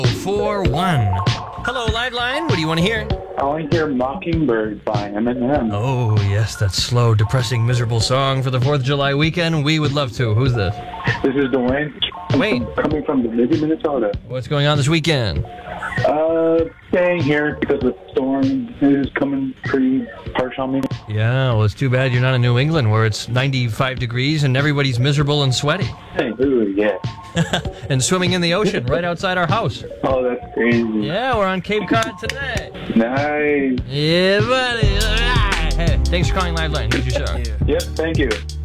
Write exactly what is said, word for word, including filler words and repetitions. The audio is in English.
four one. Hello, Liveline. What do you want to hear? I want to hear Mockingbird by Eminem. Oh, yes, that slow, depressing, miserable song for the fourth of July weekend. We would love to. Who's this? This is Dwayne. Wait. Coming from Bemidji, Minnesota. What's going on this weekend? Uh, staying here because the storm is coming pretty harsh on me. Yeah, well, it's too bad you're not in New England where it's ninety-five degrees and everybody's miserable and sweaty. Hey, ooh, yeah. And swimming in the ocean right outside our house. Oh, that's crazy. Yeah, we're on Cape Cod today. Nice. Yeah, buddy. All right. Hey, thanks for calling Liveline. Here's your show. Yep, thank you.